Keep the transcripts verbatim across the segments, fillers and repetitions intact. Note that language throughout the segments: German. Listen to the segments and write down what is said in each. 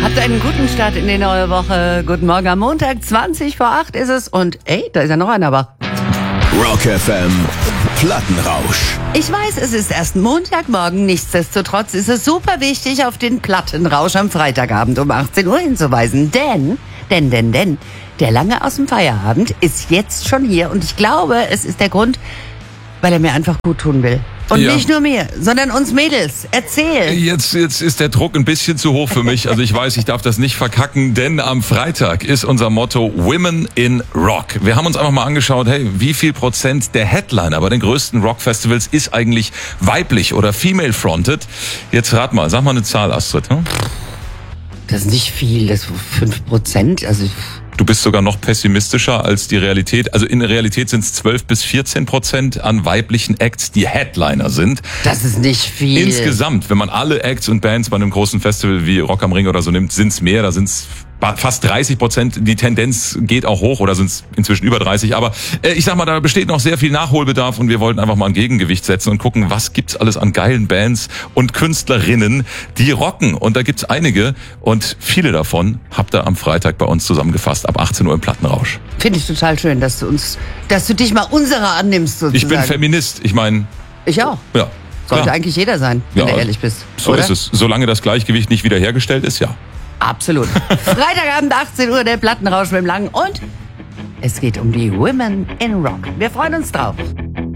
Habt einen guten Start in die neue Woche. Guten Morgen am Montag, zwanzig vor acht ist es. Und ey, da ist ja noch einer wach. Rock F M, Plattenrausch. Ich weiß, es ist erst Montagmorgen. Nichtsdestotrotz ist es super wichtig, auf den Plattenrausch am Freitagabend um achtzehn Uhr hinzuweisen. Denn, denn, denn, denn, der Lange aus dem Feierabend ist jetzt schon hier. Und ich glaube, es ist der Grund, weil er mir einfach gut tun will. Und Ja. nicht nur mir, sondern uns Mädels. Erzähl. Jetzt, jetzt ist der Druck ein bisschen zu hoch für mich. Also ich weiß, ich darf das nicht verkacken, denn am Freitag ist unser Motto Women in Rock. Wir haben uns einfach mal angeschaut, hey, wie viel Prozent der Headliner bei den größten Rockfestivals ist eigentlich weiblich oder female-fronted? Jetzt rat mal, sag mal eine Zahl, Astrid. Hm? Das ist nicht viel, das ist fünf Prozent. Also Du bist sogar noch pessimistischer als die Realität. Also in der Realität sind es zwölf bis vierzehn Prozent an weiblichen Acts, die Headliner sind. das ist nicht viel. Insgesamt, wenn man alle Acts und Bands bei einem großen Festival wie Rock am Ring oder so nimmt, sind es mehr, da sind es fast dreißig Prozent. Die Tendenz geht auch hoch oder sind es inzwischen über dreißig. Aber äh, ich sag mal, da besteht noch sehr viel Nachholbedarf und wir wollten einfach mal ein Gegengewicht setzen und gucken, was gibt's alles an geilen Bands und Künstlerinnen, die rocken. Und da gibt's einige und viele davon habt ihr am Freitag bei uns zusammengefasst, ab achtzehn Uhr im Plattenrausch. Finde ich total schön, dass du uns, dass du dich mal unserer annimmst sozusagen. Ich bin Feminist, ich meine, Ich auch. ja. Sollte klar. eigentlich jeder sein, wenn Ja, du ehrlich bist. So oder? ist es. Solange das Gleichgewicht nicht wiederhergestellt ist, ja. Absolut. Freitagabend achtzehn Uhr, der Plattenrausch mit dem Langen. Und es geht um die Women in Rock. Wir freuen uns drauf.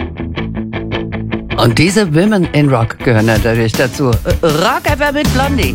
Und diese Women in Rock gehören natürlich dazu. Rock F M mit Blondie.